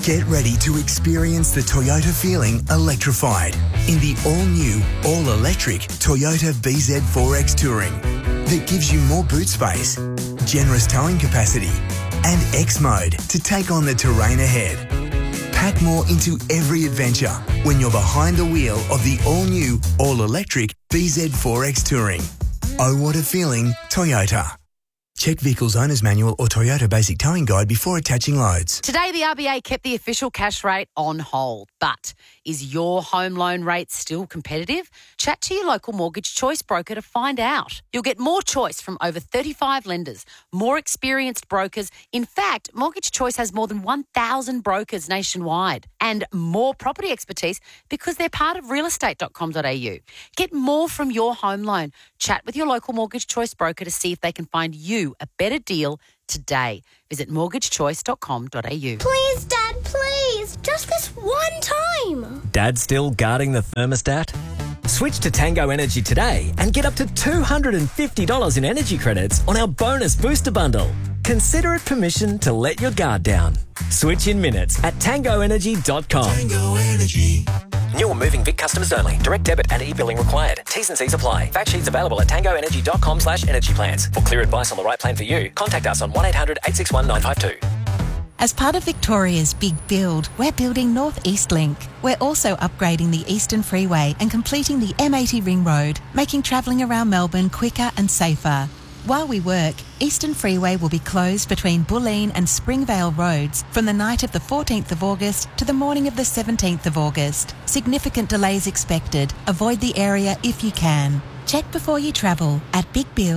Get ready to experience the Toyota feeling electrified in the all-new, all-electric Toyota BZ4X Touring that gives you more boot space, generous towing capacity and X mode to take on the terrain ahead. Pack more into every adventure when you're behind the wheel of the all-new, all-electric BZ4X Touring. Oh, what a feeling, Toyota. Check Vehicle's Owner's Manual or Toyota Basic Towing Guide before attaching loads. Today, the RBA kept the official cash rate on hold. But is your home loan rate still competitive? Chat to your local Mortgage Choice broker to find out. You'll get more choice from over 35 lenders, more experienced brokers. In fact, Mortgage Choice has more than 1,000 brokers nationwide and more property expertise because they're part of realestate.com.au. Get more from your home loan. Chat with your local Mortgage Choice broker to see if they can find you a better deal today. Visit mortgagechoice.com.au. Please, Dad, please. Just this one time. Dad still guarding the thermostat? Switch to Tango Energy today and get up to $250 in energy credits on our bonus booster bundle. Consider it permission to let your guard down. Switch in minutes at tangoenergy.com. Tango Energy. New or moving Vic customers only. Direct debit and e-billing required. T's and C's apply. Fact sheets available at tangoenergy.com/energy plans. For clear advice on the right plan for you, contact us on 1800 861 952. As part of Victoria's Big Build, we're building North East Link. We're also upgrading the Eastern Freeway and completing the M80 Ring Road, making travelling around Melbourne quicker and safer. While we work, Eastern Freeway will be closed between Bulleen and Springvale roads from the night of the 14th of August to the morning of the 17th of August. Significant delays expected. Avoid the area if you can. Check before you travel at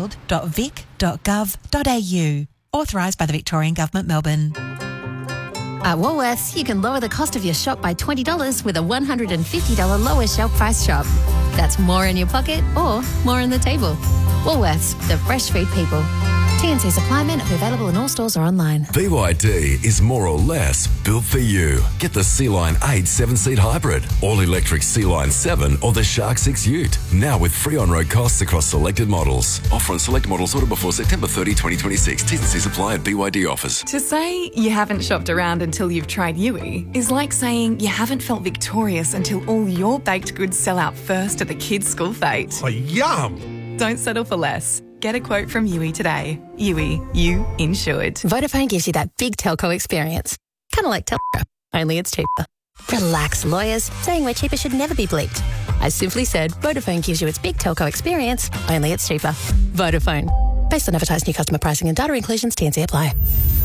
bigbuild.vic.gov.au. Authorised by the Victorian Government, Melbourne. At Woolworths, you can lower the cost of your shop by $20 with a $150 lower shelf price shop. That's more in your pocket or more on the table. Woolworths, the fresh food people. TNC supply men are available in all stores or online. BYD is more or less built for you. Get the Sea-Line 8 7-seat hybrid, all-electric Sea-Line 7 or the Shark 6 Ute. Now with free on-road costs across selected models. Offer on select models ordered before September 30, 2026. T's and C's apply at BYD offers. To say you haven't shopped around until you've tried Yui is like saying you haven't felt victorious until all your baked goods sell out first at the kids' school fete. Oh, yum! Don't settle for less. Get a quote from Yui today. Yui, you insured. Vodafone gives you that big telco experience. Kind of like Telstra, only it's cheaper. Relax, lawyers. Saying we're cheaper should never be bleeped. I simply said Vodafone gives you its big telco experience, only it's cheaper. Vodafone. Based on advertised new customer pricing and data inclusions, TNC apply.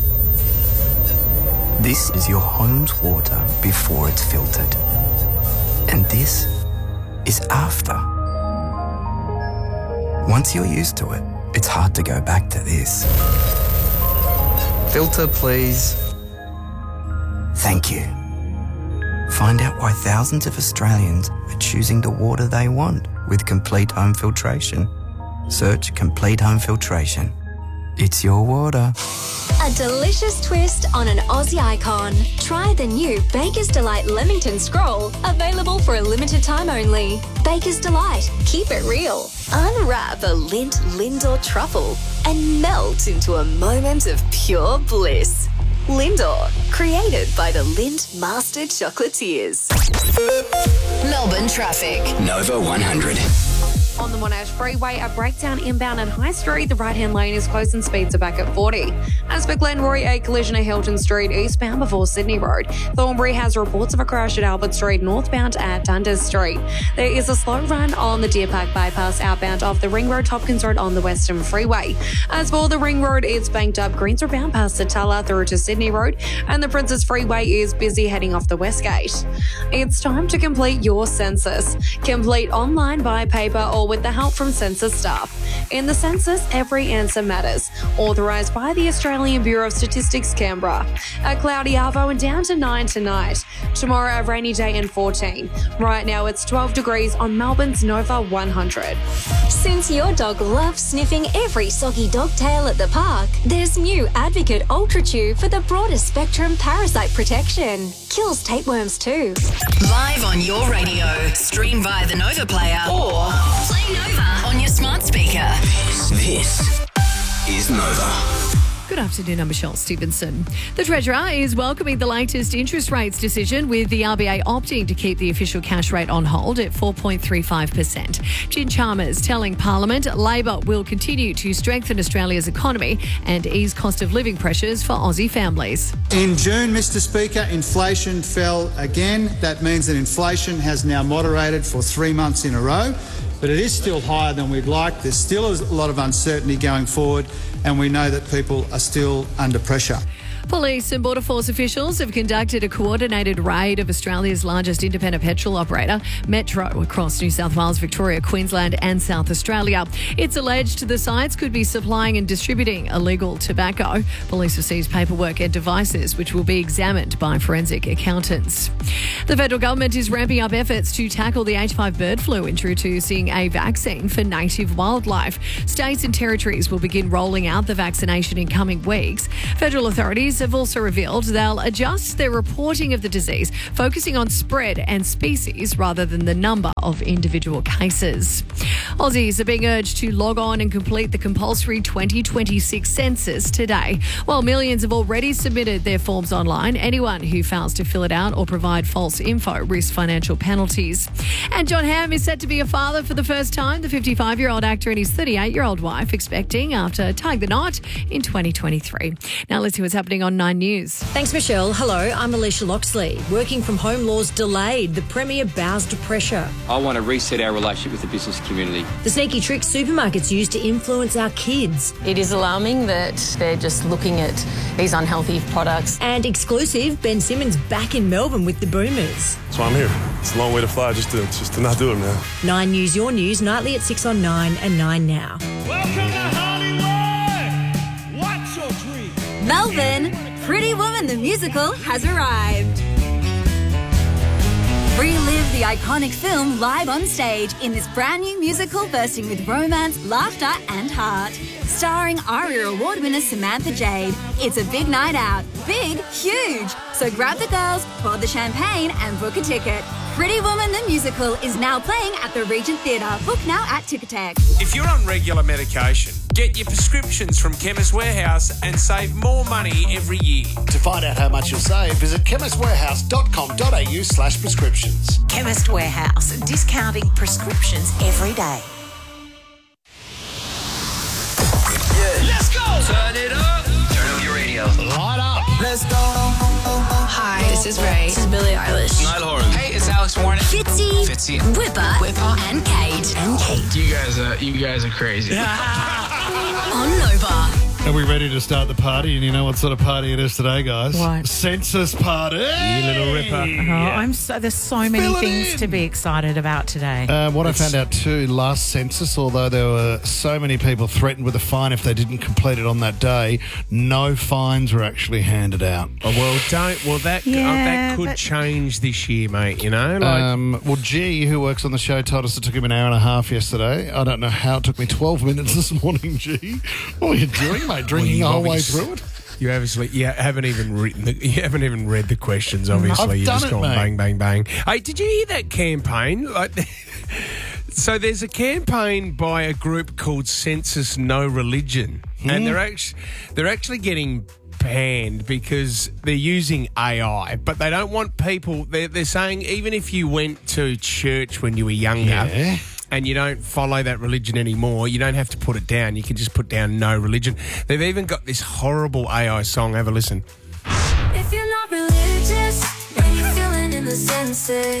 This is your home's water before it's filtered. And this is after. Once you're used to it, it's hard to go back to this. Filter, please. Thank you. Find out why thousands of Australians are choosing the water they want with Complete Home Filtration. Search Complete Home Filtration. It's your water. A delicious twist on an Aussie icon. Try the new Baker's Delight Leamington Scroll, available for a limited time only. Baker's Delight. Keep it real. Unwrap a Lindt Lindor truffle and melt into a moment of pure bliss. Lindor, created by the Lindt Master Chocolatiers. Melbourne traffic. Nova 100. On the Monash Freeway, a breakdown inbound at High Street. The right-hand lane is closed and speeds are back at 40. As for Glenroy, a collision at Hilton Street eastbound before Sydney Road. Thornbury has reports of a crash at Albert Street northbound at Dundas Street. There is a slow run on the Deer Park bypass outbound of the Ring Road Hopkins Road on the Western Freeway. As for the Ring Road, it's banked up Greens are bound past the Tulla through to Sydney Road, and the Princess Freeway is busy heading off the West Gate. It's time to complete your census. Complete online, by paper, or with the help from census staff. In the census, every answer matters. Authorised by the Australian Bureau of Statistics, Canberra. A cloudy arvo and down to 9 tonight. Tomorrow, a rainy day and 14. Right now, it's 12 degrees on Melbourne's Nova 100. Since your dog loves sniffing every soggy dog tail at the park, there's new Advocate Ultra Chew for the broadest spectrum parasite protection. Kills tapeworms too. Live on your radio. Stream via the Nova player or play Nova on your smart speaker. This is Nova. Good afternoon, I'm Michelle Stevenson. The Treasurer is welcoming the latest interest rates decision, with the RBA opting to keep the official cash rate on hold at 4.35%. Jin Chalmers telling Parliament Labor will continue to strengthen Australia's economy and ease cost of living pressures for Aussie families. In June, Mr Speaker, inflation fell again. That means that inflation has now moderated for 3 months in a row, but it is still higher than we'd like. There's still a lot of uncertainty going forward, and we know that people are still under pressure. Police and Border Force officials have conducted a coordinated raid of Australia's largest independent petrol operator, Metro, across New South Wales, Victoria, Queensland and South Australia. It's alleged the sites could be supplying and distributing illegal tobacco. Police have seized paperwork and devices which will be examined by forensic accountants. The federal government is ramping up efforts to tackle the H5 bird flu, introducing a vaccine for native wildlife. States and territories will begin rolling out the vaccination in coming weeks. Federal authorities have also revealed they'll adjust their reporting of the disease, focusing on spread and species rather than the number of individual cases. Aussies are being urged to log on and complete the compulsory 2026 census today. While millions have already submitted their forms online, anyone who fails to fill it out or provide false info risks financial penalties. And John Hamm is set to be a father for the first time. The 55-year-old actor and his 38-year-old wife expecting after tying the knot in 2023. Now let's see what's happening on 9 News. Thanks, Michelle. Hello, I'm Alicia Loxley. Working from home laws delayed. The Premier bows to pressure. I want to reset our relationship with the business community. The sneaky tricks supermarkets use to influence our kids. It is alarming that they're just looking at these unhealthy products. And exclusive, Ben Simmons back in Melbourne with the Boomers. That's why I'm here. It's a long way to fly just to not do it, man. 9 News, your news, nightly at 6 on 9 and 9 now. Welcome to Hollywood! What's your dream? Melbourne, Pretty Woman the musical has arrived. Relive the iconic film live on stage in this brand new musical bursting with romance, laughter and heart. Starring ARIA Award winner Samantha Jade. It's a big night out. Big, huge. So grab the girls, pour the champagne and book a ticket. Pretty Woman the musical is now playing at the Regent Theatre. Book now at Ticketek. If you're on regular medication, get your prescriptions from Chemist Warehouse and save more money every year. To find out how much you'll save, visit chemistwarehouse.com.au/prescriptions. Chemist Warehouse, discounting prescriptions every day. Let's go! Turn it up. Turn up your radio. Light up. Let's go. Hi, this is Ray. This is Billie Eilish. Niall Horan. Hey, it's Alex Warren. Fitzy. Whipper. And Kate. You guys are crazy. On Nova. Are we ready to start the party? And you know what sort of party it is today, guys? What? Census party. You little ripper. There's so many things to be excited about today. What I found out too, last census, although there were so many people threatened with a fine if they didn't complete it on that day, no fines were actually handed out. That could change this year, mate, you know? G, who works on the show, told us it took him an hour and a half yesterday. I don't know how it took me 12 minutes this morning, G. What are you doing, mate? Drinking the whole way through it? You obviously haven't even read the questions, obviously. You've just gone bang, bang, bang. Hey, did you hear that campaign? So there's a campaign by a group called Census No Religion, and they're actually getting banned because they're using AI, but they don't want people. They're saying even if you went to church when you were younger and you don't follow that religion anymore, you don't have to put it down. You can just put down no religion. They've even got this horrible AI song. Have a listen. If you're not religious and you're feeling in the census,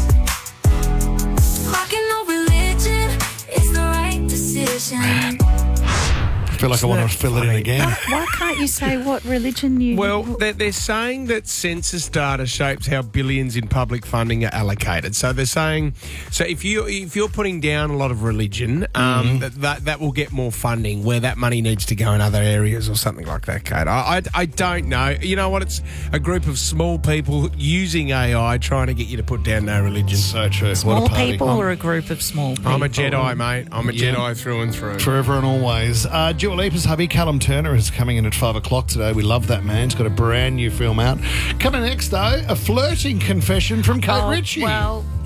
rocking no religion is the right decision. I feel like I want to fill it in again. Why can't you say what religion you... Well, they're saying that census data shapes how billions in public funding are allocated. So they're saying, if you're putting down a lot of religion, that will get more funding where that money needs to go in other areas or something like that, Kate. I don't know. You know what? It's a group of small people using AI trying to get you to put down no religion. So true. Small people or a group of small people? I'm a Jedi, mate. I'm a Jedi through and through. Forever and always. Dua Lipa's hubby, Callum Turner, is coming in at 5 o'clock today. We love that man. He's got a brand new film out. Coming next, though, a flirting confession from Kate Ritchie. Well,